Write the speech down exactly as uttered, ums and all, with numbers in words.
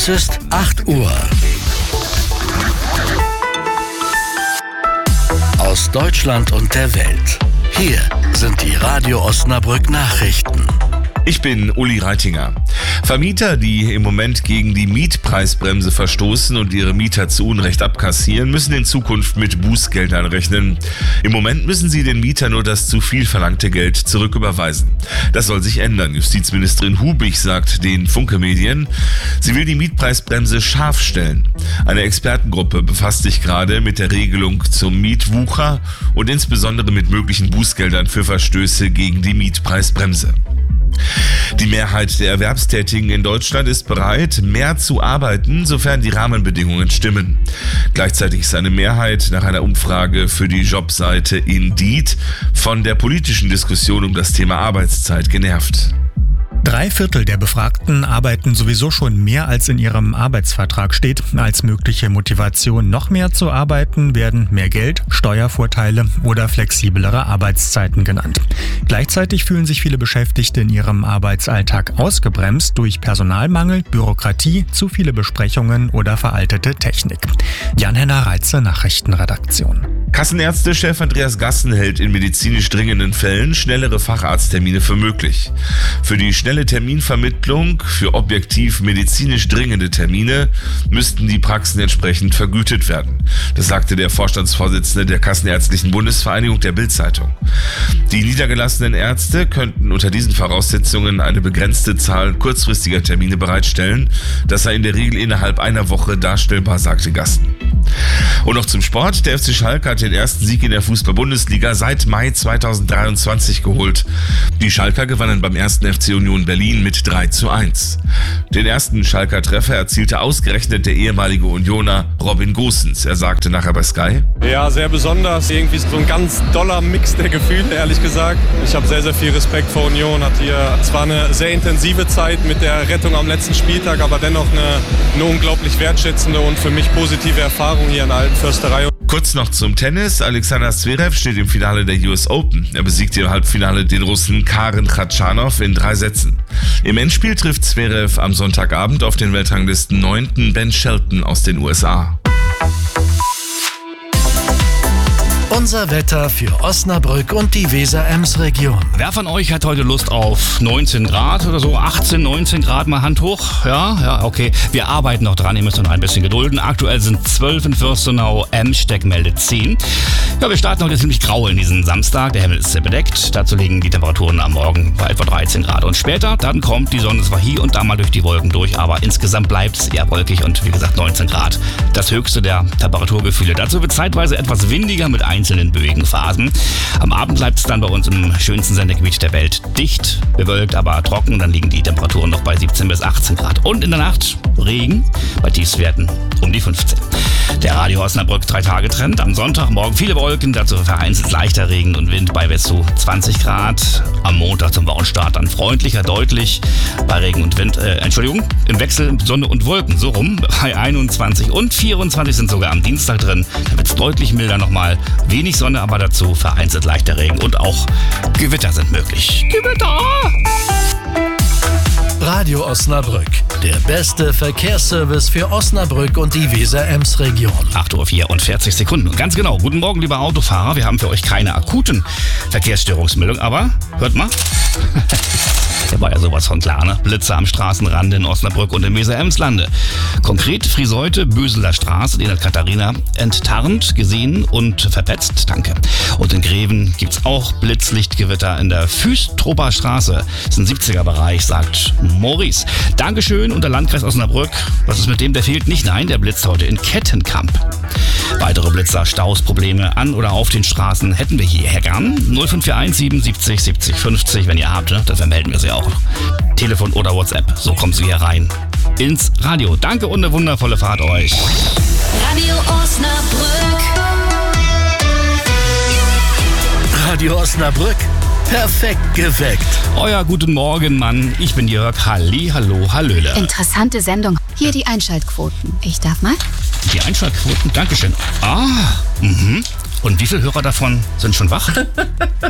Es ist acht Uhr. Aus Deutschland und der Welt. Hier sind die Radio Osnabrück Nachrichten. Ich bin Uli Reitinger. Vermieter, die im Moment gegen die Mietpreisbremse verstoßen und ihre Mieter zu Unrecht abkassieren, müssen in Zukunft mit Bußgeldern rechnen. Im Moment müssen sie den Mietern nur das zu viel verlangte Geld zurücküberweisen. Das soll sich ändern. Justizministerin Hubig sagt den Funke-Medien, sie will die Mietpreisbremse scharf stellen. Eine Expertengruppe befasst sich gerade mit der Regelung zum Mietwucher und insbesondere mit möglichen Bußgeldern für Verstöße gegen die Mietpreisbremse. Die Mehrheit der Erwerbstätigen in Deutschland ist bereit, mehr zu arbeiten, sofern die Rahmenbedingungen stimmen. Gleichzeitig ist eine Mehrheit nach einer Umfrage für die Jobseite Indeed von der politischen Diskussion um das Thema Arbeitszeit genervt. Drei Viertel der Befragten arbeiten sowieso schon mehr, als in ihrem Arbeitsvertrag steht. Als mögliche Motivation, noch mehr zu arbeiten, werden mehr Geld, Steuervorteile oder flexiblere Arbeitszeiten genannt. Gleichzeitig fühlen sich viele Beschäftigte in ihrem Arbeitsalltag ausgebremst durch Personalmangel, Bürokratie, zu viele Besprechungen oder veraltete Technik. Jan-Henner Reitze, Nachrichtenredaktion. Kassenärztechef Andreas Gassen hält in medizinisch dringenden Fällen schnellere Facharzttermine für möglich. Für die schnelle Terminvermittlung für objektiv medizinisch dringende Termine müssten die Praxen entsprechend vergütet werden. Das sagte der Vorstandsvorsitzende der Kassenärztlichen Bundesvereinigung der Bild-Zeitung. Die niedergelassenen Ärzte könnten unter diesen Voraussetzungen eine begrenzte Zahl kurzfristiger Termine bereitstellen. Das sei in der Regel innerhalb einer Woche darstellbar, sagte Gassen. Und noch zum Sport. Der F C Schalke hat den ersten Sieg in der Fußball-Bundesliga seit Mai zweitausenddreiundzwanzig geholt. Die Schalker gewannen beim ersten F C Union Berlin mit drei zu eins. Den ersten Schalker Treffer erzielte ausgerechnet der ehemalige Unioner Robin Gosens. Er sagte nachher bei Sky: Ja, sehr besonders. Irgendwie so ein ganz doller Mix der Gefühle, ehrlich gesagt. Ich habe sehr, sehr viel Respekt vor Union. Hat hier zwar eine sehr intensive Zeit mit der Rettung am letzten Spieltag, aber dennoch eine, eine unglaublich wertschätzende und für mich positive Erfahrung hier in der Alten Försterei. Kurz noch zum Tennis. Alexander Zverev steht im Finale der U S Open. Er besiegte im Halbfinale den Russen Karen Khachanov in drei Sätzen. Im Endspiel trifft Zverev am Sonntagabend auf den Weltranglisten neunten Ben Shelton aus den U S A. Unser Wetter für Osnabrück und die Weser-Ems-Region. Wer von euch hat heute Lust auf neunzehn Grad oder so? achtzehn, neunzehn Grad, mal Hand hoch. Ja, ja, okay. Wir arbeiten noch dran, ihr müsst noch ein bisschen gedulden. Aktuell sind zwölf in Fürstenau, Emsteck meldet zehn. Ja, wir starten heute ziemlich grau in diesen Samstag. Der Himmel ist sehr bedeckt. Dazu liegen die Temperaturen am Morgen bei etwa dreizehn Grad. Und später, dann kommt die Sonne zwar hier und da mal durch die Wolken durch, aber insgesamt bleibt es eher wolkig und wie gesagt neunzehn Grad. Das höchste der Temperaturgefühle. Dazu wird zeitweise etwas windiger mit einzelnen böigen Phasen. Am Abend bleibt es dann bei uns im schönsten Sendegebiet der Welt dicht, bewölkt, aber trocken. Dann liegen die Temperaturen noch bei siebzehn bis achtzehn Grad. Und in der Nacht Regen bei Tiefstwerten um die fünfzehn. Der Radio Osnabrück drei Tage Trend. Am Sonntag morgen viele Wolken, dazu vereinzelt leichter Regen und Wind bei bis zu zwanzig Grad. Am Montag zum Wochenstart dann freundlicher, deutlich bei Regen und Wind. Äh, Entschuldigung, im Wechsel Sonne und Wolken, so rum. Bei einundzwanzig und vierundzwanzig sind sogar am Dienstag drin. Da wird es deutlich milder nochmal. Wenig Sonne, aber dazu vereinzelt leichter Regen und auch Gewitter sind möglich. Gewitter! Radio Osnabrück, der beste Verkehrsservice für Osnabrück und die Weser-Ems-Region. acht Uhr vierundvierzig Sekunden. Und ganz genau, guten Morgen, liebe Autofahrer. Wir haben für euch keine akuten Verkehrsstörungsmeldungen, aber hört mal. Der war ja sowas von klar, ne? Blitze am Straßenrand in Osnabrück und im Weser-Ems-Lande. Konkret Friseute, Böseler Straße, den hat Katharina enttarnt, gesehen und verpetzt. Danke. Und in Greven gibt's auch Blitzlichtgewitter in der Füstroper Straße. Das ist ein siebziger-Bereich, sagt Maurice. Dankeschön und der Landkreis Osnabrück. Was ist mit dem? Der fehlt nicht. Nein, der blitzt heute in Kettenkamp. Weitere Blitzer, Staus, Probleme an oder auf den Straßen hätten wir hierher gern. null fünf vier eins sieben siebzig siebzig fünfzig, wenn ihr habt, ne? Dann vermelden wir sie auch. Telefon oder WhatsApp, so kommen Sie hier rein ins Radio. Danke und eine wundervolle Fahrt euch. Radio Osnabrück. Radio Osnabrück, perfekt geweckt. Euer guten Morgen, Mann. Ich bin Jörg. Halli, hallo, hallöle. Interessante Sendung. Hier die Einschaltquoten. Ich darf mal? Die Einschaltquoten, Dankeschön. Ah, mhm. Und wie viele Hörer davon sind schon wach?